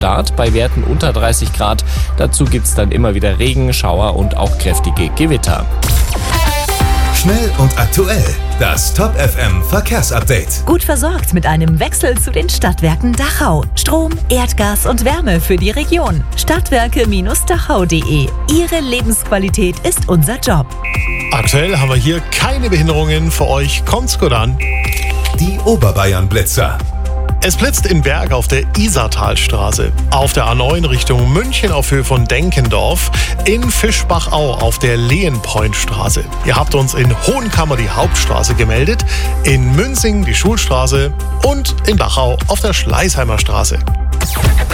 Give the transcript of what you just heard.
Start bei Werten unter 30 Grad. Dazu gibt es dann immer wieder Regen, Schauer und auch kräftige Gewitter. Schnell und aktuell. Das Top FM Verkehrsupdate. Gut versorgt mit einem Wechsel zu den Stadtwerken Dachau. Strom, Erdgas und Wärme für die Region. Stadtwerke-dachau.de. Ihre Lebensqualität ist unser Job. Aktuell haben wir hier keine Behinderungen. Für euch kommt's gut an. Die Oberbayern-Blitzer. Es blitzt in Berg auf der Isartalstraße, auf der A9 Richtung München auf Höhe von Denkendorf, in Fischbachau auf der Lehenpointstraße. Ihr habt uns in Hohenkammer die Hauptstraße gemeldet, in Münzing die Schulstraße und in Dachau auf der Schleißheimer Straße.